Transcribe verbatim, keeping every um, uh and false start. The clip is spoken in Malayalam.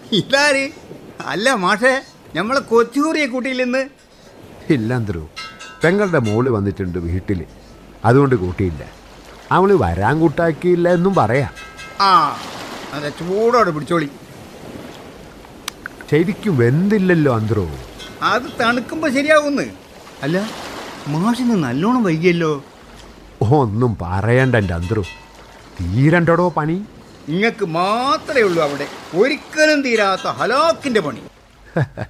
ഇതാര്? അല്ല മാഷേ, നമ്മളെ കൊച്ചൂറിയെ കൂട്ടിയില്ലെന്ന്. ഇല്ലാന്തരൂ, പെങ്ങളുടെ മോള് വന്നിട്ടുണ്ട് വീട്ടിൽ, അതുകൊണ്ട് കൂട്ടിയില്ല. അവള് വരാൻ കൂട്ടാക്കിയില്ല എന്നും പറയാം. ആ അതെ, ചൂടോടെ പിടിച്ചോളി. ശരിക്കും വെന്തില്ലല്ലോ അന്തരോ. അത് തണുക്കുമ്പോ ശരിയാവുന്ന്. അല്ല മാഷിന്ന് നല്ലോണം വൈകിയല്ലോ. ഒന്നും പറയണ്ട എൻ്റെ അന്തരോ, തീരണ്ടടോ പണി. നിങ്ങൾക്ക് മാത്രമേ ഉള്ളൂ അവിടെ ഒരിക്കലും തീരാത്ത ഹലാക്കിന്റെ പണി.